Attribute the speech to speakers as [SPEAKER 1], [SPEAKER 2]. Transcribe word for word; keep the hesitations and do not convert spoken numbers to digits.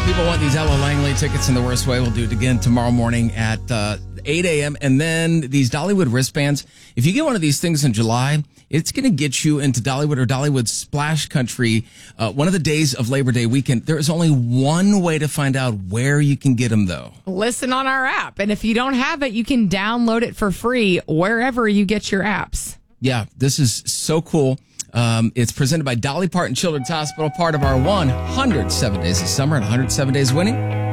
[SPEAKER 1] People want these Ella Langley tickets in the worst way. We'll do it again tomorrow morning at uh, eight a.m. And then these Dollywood wristbands. If you get one of these things in July, it's going to get you into Dollywood or Dollywood Splash Country uh, one of the days of Labor Day weekend. There is only one way to find out where you can get them, though.
[SPEAKER 2] Listen on our app. And if you don't have it, you can download it for free wherever you get your apps.
[SPEAKER 1] Yeah, this is so cool. Um, it's presented by Dolly Parton Children's Hospital, part of our one hundred seven Days of Summer and one hundred seven Days Winning.